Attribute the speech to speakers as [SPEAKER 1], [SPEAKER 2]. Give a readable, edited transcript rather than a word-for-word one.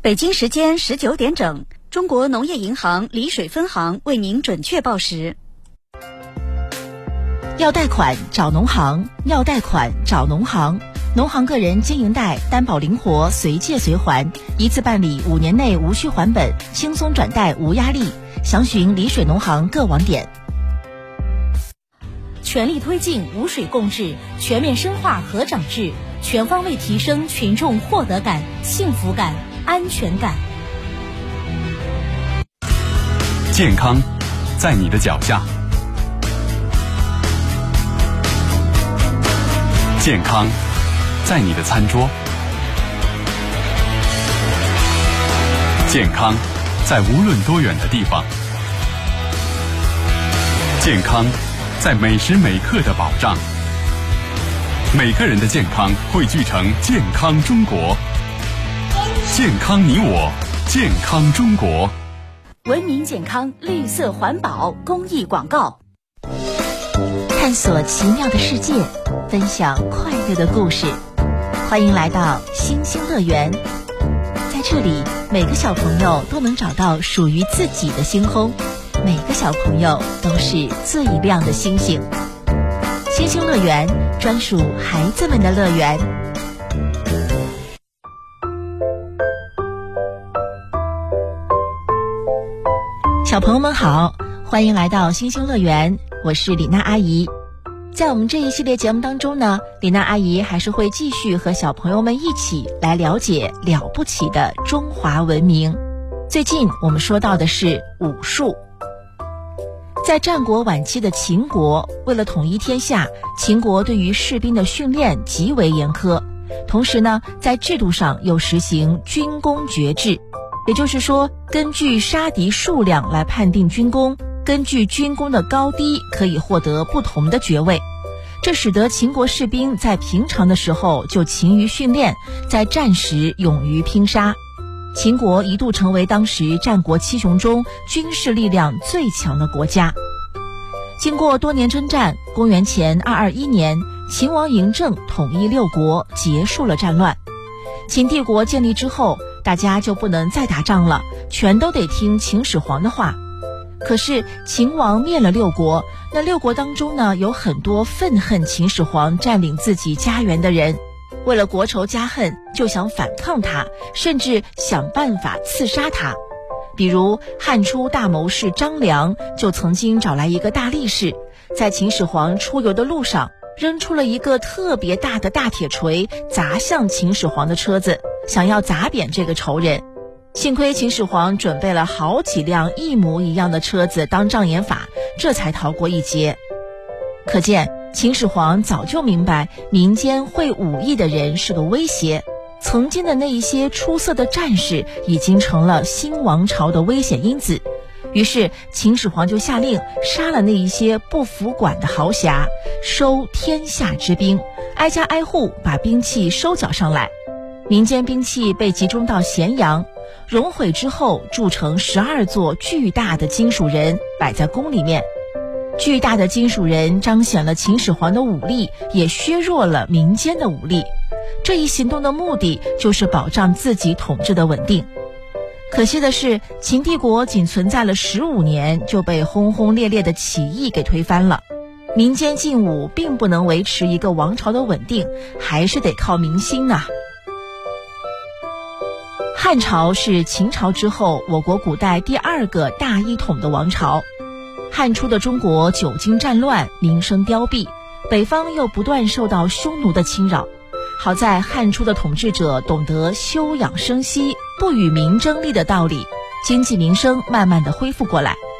[SPEAKER 1] 北京时间19点整，中国农业银行丽水分行为您准确报时。
[SPEAKER 2] 要贷款找农行，要贷款找农行。农行个人经营贷担保灵活，随借随还，一次办理5年内无需还本，轻松转贷无压力。详询丽水农行各网点。全力推进无水共治，全面深化河长制，全方位提升群众获得感、幸福感、安全感。
[SPEAKER 3] 健康在你的脚下，健康在你的餐桌，健康在无论多远的地方，健康在每时每刻的保障。每个人的健康汇聚成健康中国，健康你我，健康中国。
[SPEAKER 2] 文明健康，绿色环保公益广告。探索奇妙的世界，分享快乐的故事，欢迎来到星星乐园。在这里，每个小朋友都能找到属于自己的星空，每个小朋友都是最亮的星星。星星乐园，专属孩子们的乐园。小朋友们好，欢迎来到星星乐园，我是李娜阿姨。在我们这一系列节目当中呢，李娜阿姨还是会继续和小朋友们一起来了解了不起的中华文明。最近我们说到的是武术。在战国晚期的秦国，为了统一天下，秦国对于士兵的训练极为严苛，同时呢，在制度上又实行军功爵制，也就是说，根据杀敌数量来判定军功，根据军功的高低可以获得不同的爵位。这使得秦国士兵在平常的时候就勤于训练，在战时勇于拼杀。秦国一度成为当时战国七雄中军事力量最强的国家。经过多年征战，公元前221年，秦王嬴政统一6国，结束了战乱。秦帝国建立之后，大家就不能再打仗了，全都得听秦始皇的话。可是秦王灭了6国，那6国当中呢，有很多愤恨秦始皇占领自己家园的人，为了国仇家恨，就想反抗他，甚至想办法刺杀他。比如汉初大谋士张良就曾经找来一个大力士，在秦始皇出游的路上扔出了一个特别大的大铁锤，砸向秦始皇的车子，想要砸扁这个仇人。幸亏秦始皇准备了好几辆一模一样的车子当障眼法，这才逃过一劫。可见秦始皇早就明白民间会武艺的人是个威胁，曾经的那一些出色的战士已经成了新王朝的危险因子。于是秦始皇就下令杀了那一些不服管的豪侠，收天下之兵，挨家挨户把兵器收缴上来。民间兵器被集中到咸阳，熔毁之后铸成12座巨大的金属人，摆在宫里面。巨大的金属人彰显了秦始皇的武力，也削弱了民间的武力。这一行动的目的就是保障自己统治的稳定。可惜的是，秦帝国仅存在了15年，就被轰轰烈烈的起义给推翻了。民间禁武并不能维持一个王朝的稳定，还是得靠民心啊。汉朝是秦朝之后我国古代第2个大一统的王朝。汉初的中国久经战乱，民生凋敝，北方又不断受到匈奴的侵扰。好在汉初的统治者懂得休养生息，不与民争利的道理，经济民生慢慢的恢复过来。